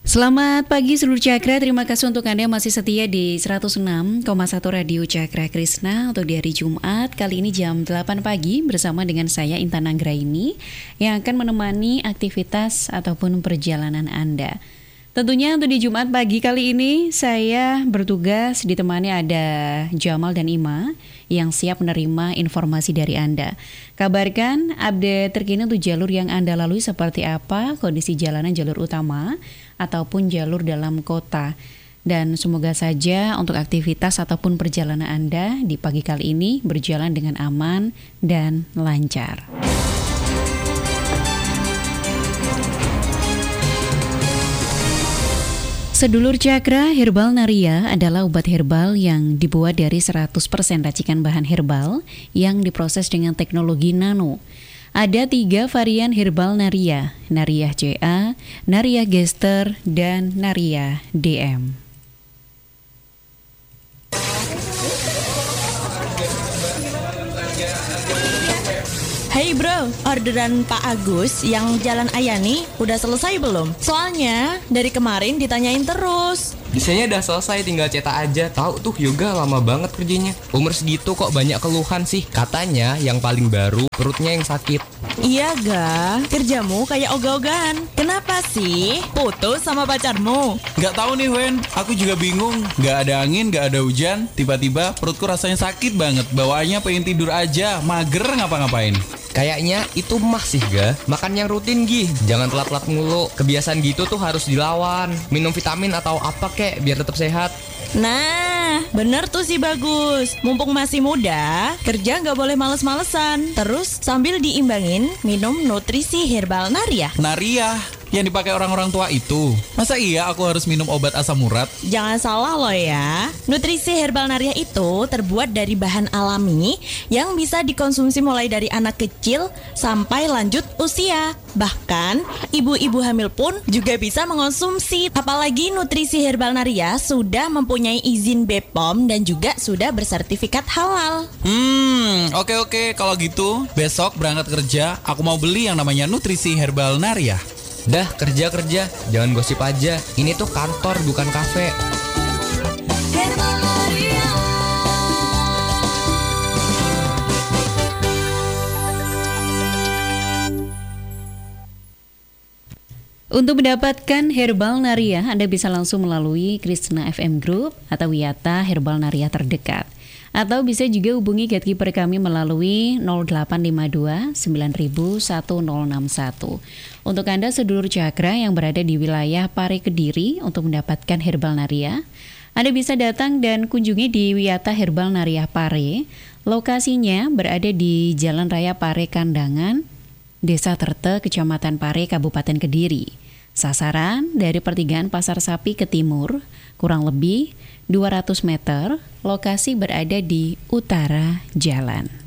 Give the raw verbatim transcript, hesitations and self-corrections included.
Selamat pagi seluruh Cakra, terima kasih untuk Anda masih setia di seratus enam koma satu Radio Cakra Krisna untuk di hari Jumat. Kali ini jam delapan pagi bersama dengan saya Intan Anggraini yang akan menemani aktivitas ataupun perjalanan Anda. Tentunya untuk di Jumat pagi kali ini saya bertugas ditemani ada Jamal dan Ima yang siap menerima informasi dari Anda. Kabarkan update terkini untuk jalur yang Anda lalui seperti apa, kondisi jalanan jalur utama ataupun jalur dalam kota. Dan semoga saja untuk aktivitas ataupun perjalanan Anda di pagi kali ini berjalan dengan aman dan lancar. Sedulur Cakra, Herbal Naria adalah obat herbal yang dibuat dari seratus persen racikan bahan herbal yang diproses dengan teknologi nano. Ada tiga varian Herbal Naria, Naria C A, Naria Gester, dan Naria D M. Hey bro, orderan Pak Agus yang Jalan Ayani udah selesai belum? Soalnya dari kemarin ditanyain terus. Desainnya udah selesai, tinggal cetak aja. Tahu tuh yoga lama banget kerjanya. Umur segitu kok banyak keluhan sih. Katanya yang paling baru perutnya yang sakit. Iya ga, kerjamu kayak ogah-ogahan. Kenapa sih? Putus sama pacarmu? Gak tahu nih Wen, aku juga bingung. Gak ada angin, gak ada hujan. Tiba-tiba perutku rasanya sakit banget. Bawaannya pengen tidur aja, mager ngapa-ngapain. Kayaknya itu mah sih ga. Makan yang rutin Gi, jangan telat-telat mulu. Kebiasaan gitu tuh harus dilawan. Minum vitamin atau apa kek biar tetap sehat. Nah, bener tuh sih Bagus. Mumpung masih muda, kerja gak boleh males-malesan. Terus sambil diimbangin, minum nutrisi Herbal Naria. Naria yang dipakai orang-orang tua itu. Masa iya aku harus minum obat asam urat? Jangan salah loh ya. Nutrisi Herbal Naria itu terbuat dari bahan alami yang bisa dikonsumsi mulai dari anak kecil sampai lanjut usia. Bahkan ibu-ibu hamil pun juga bisa mengonsumsi. Apalagi nutrisi Herbal Naria sudah mempunyai izin B P O M dan juga sudah bersertifikat halal. Hmm, oke oke kalau gitu besok berangkat kerja aku mau beli yang namanya nutrisi Herbal Naria. Dah kerja-kerja, jangan gosip aja. Ini tuh kantor bukan kafe. Untuk mendapatkan Herbal Naria, Anda bisa langsung melalui Krisna F M Group atau Wiyata Herbal Naria terdekat. Atau bisa juga hubungi gatekeeper kami melalui nol delapan lima dua sembilan nol nol satu nol enam satu. Untuk Anda sedulur Cakra yang berada di wilayah Pare Kediri untuk mendapatkan Herbal Naria, Anda bisa datang dan kunjungi di Wiyata Herbal Naria Pare. Lokasinya berada di Jalan Raya Pare Kandangan, Desa Terte, Kecamatan Pare, Kabupaten Kediri. Sasaran dari pertigaan Pasar Sapi ke timur, kurang lebih dua ratus meter, lokasi berada di utara jalan.